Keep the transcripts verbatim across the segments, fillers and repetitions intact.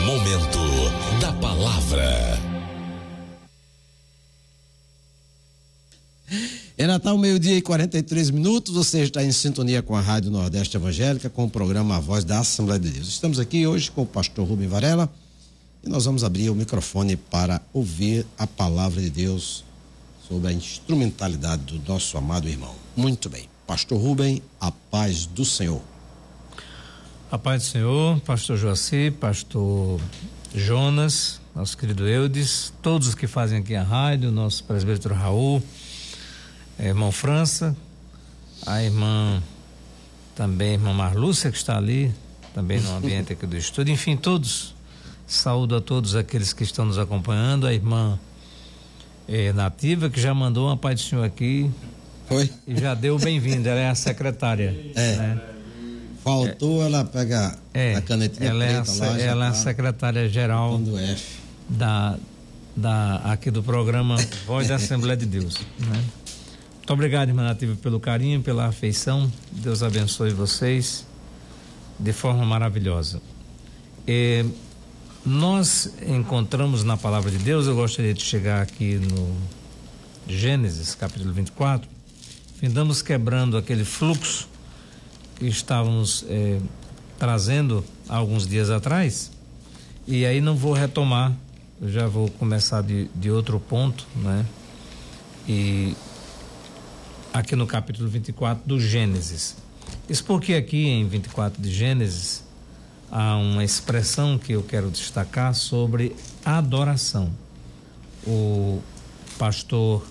Momento da Palavra. É Natal, meio-dia e quarenta e três minutos. Você está em sintonia com a Rádio Nordeste Evangélica, com o programa A Voz da Assembleia de Deus. Estamos aqui hoje com o pastor Rubem Varela e nós vamos abrir o microfone para ouvir a palavra de Deus sobre a instrumentalidade do nosso amado irmão. Muito bem. Pastor Rubem, a paz do Senhor. A paz do Senhor, pastor Joaci, pastor Jonas, nosso querido Eudes, todos os que fazem aqui a rádio, nosso presbítero Raul, a irmã França, a irmã também, a irmã Marlúcia, que está ali, também no ambiente aqui do estúdio, enfim, todos, saúdo a todos aqueles que estão nos acompanhando, a irmã eh, Nativa, que já mandou uma paz do Senhor aqui. Foi? E já deu bem-vindo, ela é a secretária. É. Né? Faltou é, ela pegar é, a canetinha ela preta é a, lá. Ela é a tá secretária-geral da, da, aqui do programa Voz da Assembleia de Deus. Né? Muito obrigado, irmã Nativa, pelo carinho, pela afeição. Deus abençoe vocês de forma maravilhosa. E nós encontramos na palavra de Deus, eu gostaria de chegar aqui no Gênesis, capítulo vinte e quatro, findamos quebrando aquele fluxo que estávamos eh, trazendo há alguns dias atrás, e aí não vou retomar, eu já vou começar de, de outro ponto, né? E aqui no capítulo vinte e quatro do Gênesis. Isso porque aqui em vinte e quatro de Gênesis há uma expressão que eu quero destacar sobre adoração. O pastor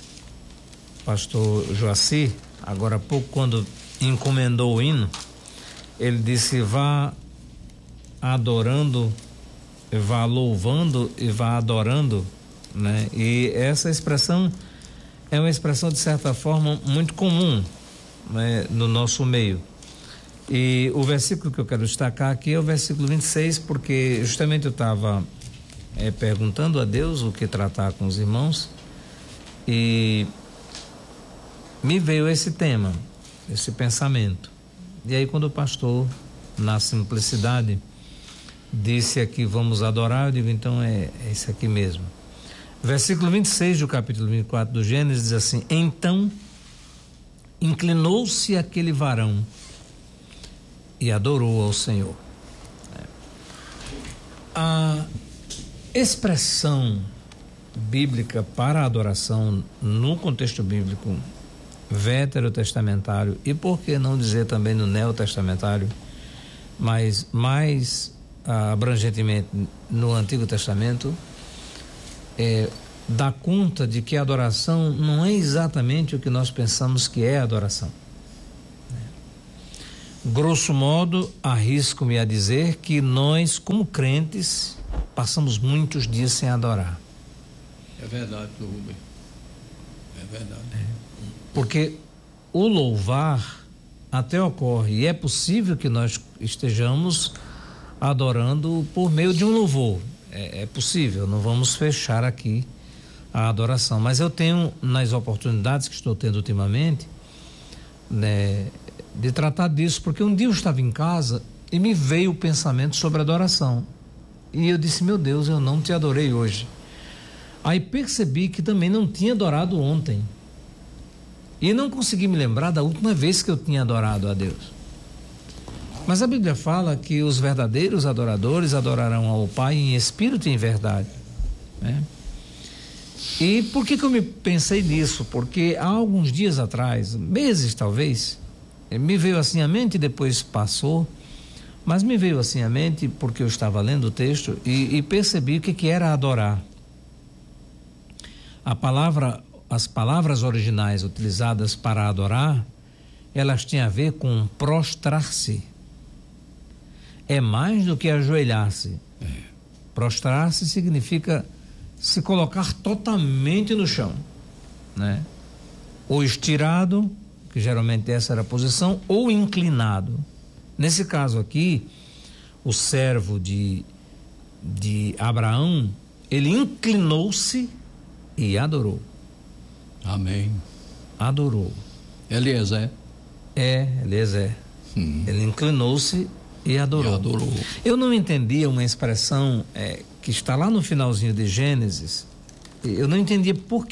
pastor Joaci, agora há pouco, quando encomendou o hino, ele disse: vá adorando, vá louvando e vá adorando, né? E essa expressão é uma expressão de certa forma muito comum, né, no nosso meio. E o versículo que eu quero destacar aqui é o versículo vinte e seis, porque justamente eu estava é, perguntando a Deus o que tratar com os irmãos e me veio esse tema, esse pensamento. E aí quando o pastor, na simplicidade, disse aqui: vamos adorar, eu digo, então é, é isso aqui mesmo. Versículo vinte e seis do capítulo vinte e quatro do Gênesis diz assim: então inclinou-se aquele varão e adorou ao Senhor. A expressão bíblica para a adoração no contexto bíblico veterotestamentário, e por que não dizer também no neotestamentário, mas mais ah, abrangentemente no Antigo Testamento, é, dá conta de que a adoração não é exatamente o que nós pensamos que é adoração. Grosso modo, arrisco-me a dizer que nós, como crentes, passamos muitos dias sem adorar. É verdade, Rubem. É verdade. É. Porque o louvar até ocorre, e é possível que nós estejamos adorando por meio de um louvor. É, é possível, não vamos fechar aqui a adoração. Mas eu tenho, nas oportunidades que estou tendo ultimamente, né, de tratar disso, porque um dia eu estava em casa e me veio o pensamento sobre adoração. E eu disse: meu Deus, eu não te adorei hoje. Aí percebi que também não tinha adorado ontem. E não consegui me lembrar da última vez que eu tinha adorado a Deus. Mas a Bíblia fala que os verdadeiros adoradores adorarão ao Pai em espírito e em verdade, né? E por que que eu me pensei nisso? Porque há alguns dias atrás, meses talvez, me veio assim à mente e depois passou, mas me veio assim à mente porque eu estava lendo o texto e, e percebi o que que era adorar. A palavra As palavras originais utilizadas para adorar, elas têm a ver com prostrar-se. É mais do que ajoelhar-se. É. Prostrar-se significa se colocar totalmente no chão, né? Ou estirado, que geralmente essa era a posição, ou inclinado. Nesse caso aqui, o servo de, de Abraão, ele inclinou-se e adorou. Amém. Adorou. Eliezer. É, Eliezer. Hum. Ele inclinou-se E adorou. E adorou. Eu não entendia uma expressão é, que está lá no finalzinho de Gênesis. Eu não entendia por que